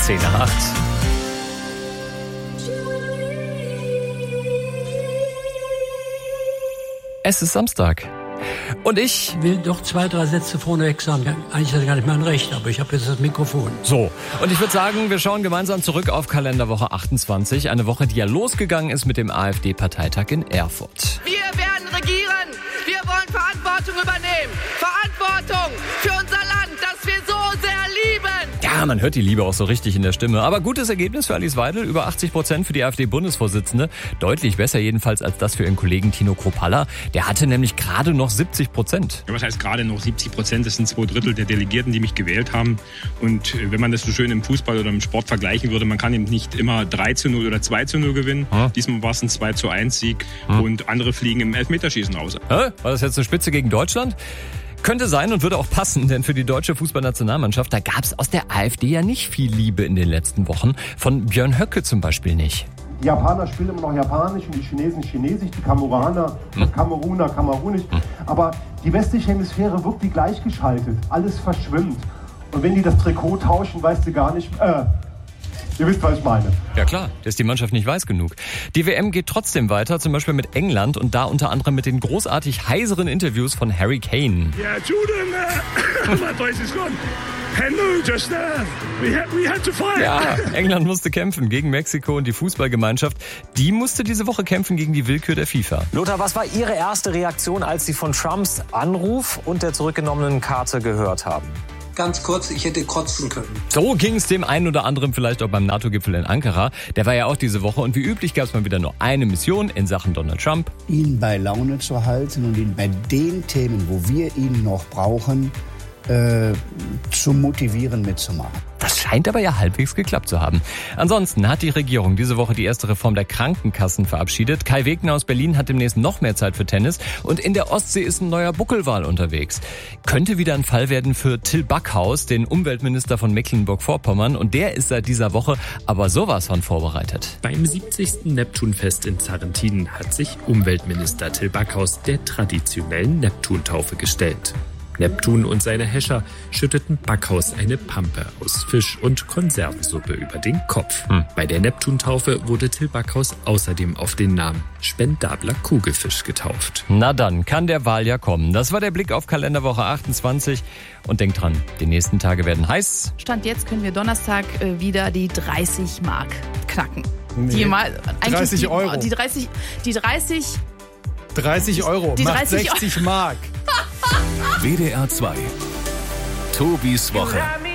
10:08. Es ist Samstag. Und ich will doch 2, 3 Sätze vorneweg sagen. Eigentlich ist das gar nicht mein Recht, aber ich habe jetzt das Mikrofon. So, und ich würde sagen, wir schauen gemeinsam zurück auf Kalenderwoche 28. Eine Woche, die ja losgegangen ist mit dem AfD-Parteitag in Erfurt. Wir werden regieren. Wir wollen Verantwortung übernehmen. Verantwortung für unser Land, das wir so sehr lieben. Ja, man hört die Liebe auch so richtig in der Stimme. Aber gutes Ergebnis für Alice Weidel, über 80% für die AfD-Bundesvorsitzende. Deutlich besser jedenfalls als das für ihren Kollegen Tino Kruppalla. Der hatte nämlich gerade noch 70%. Ja, was heißt gerade noch 70%? Das sind 2/3 der Delegierten, die mich gewählt haben. Und wenn man das so schön im Fußball oder im Sport vergleichen würde, man kann eben nicht immer 3:0 oder 2:0 gewinnen. Diesmal war es ein 2:1-Sieg und andere fliegen im Elfmeterschießen raus. War das jetzt eine Spitze gegen Deutschland? Könnte sein und würde auch passen, denn für die deutsche Fußballnationalmannschaft, da gab es aus der AfD ja nicht viel Liebe in den letzten Wochen. Von Björn Höcke zum Beispiel nicht. Die Japaner spielen immer noch Japanisch und die Chinesen Chinesisch, die Kameruner Kamerunisch. Aber die westliche Hemisphäre wirkt wie gleichgeschaltet. Alles verschwimmt. Und wenn die das Trikot tauschen, weißt du gar nicht... Ihr wisst, was ich meine. Ja klar, da ist die Mannschaft nicht weiß genug. Die WM geht trotzdem weiter, zum Beispiel mit England und da unter anderem mit den großartig heiseren Interviews von Harry Kane. Yeah, Jordan, my place is gone. Hello, just we had to fight. Ja, England musste kämpfen gegen Mexiko und die Fußballgemeinschaft, die musste diese Woche kämpfen gegen die Willkür der FIFA. Lothar, was war Ihre erste Reaktion, als Sie von Trumps Anruf und der zurückgenommenen Karte gehört haben? Ganz kurz, ich hätte kotzen können. So ging es dem einen oder anderen vielleicht auch beim NATO-Gipfel in Ankara. Der war ja auch diese Woche und wie üblich gab es mal wieder nur eine Mission in Sachen Donald Trump. Ihn bei Laune zu halten und ihn bei den Themen, wo wir ihn noch brauchen, zu motivieren, mitzumachen. Das scheint aber ja halbwegs geklappt zu haben. Ansonsten hat die Regierung diese Woche die erste Reform der Krankenkassen verabschiedet. Kai Wegner aus Berlin hat demnächst noch mehr Zeit für Tennis. Und in der Ostsee ist ein neuer Buckelwal unterwegs. Könnte wieder ein Fall werden für Till Backhaus, den Umweltminister von Mecklenburg-Vorpommern. Und der ist seit dieser Woche aber sowas von vorbereitet. Beim 70. Neptunfest in Sarrentin hat sich Umweltminister Till Backhaus der traditionellen Neptuntaufe gestellt. Neptun und seine Häscher schütteten Backhaus eine Pampe aus Fisch und Konservensuppe über den Kopf. Bei der Neptuntaufe wurde Till Backhaus außerdem auf den Namen Spendabler Kugelfisch getauft. Na dann, kann der Wal ja kommen. Das war der Blick auf Kalenderwoche 28. Und denkt dran, die nächsten Tage werden heiß. Stand jetzt können wir Donnerstag wieder die 30 Mark knacken. Nee, 30 Euro. Die 30 Euro, die macht 30 60 Mark. WDR 2. Tobis Woche.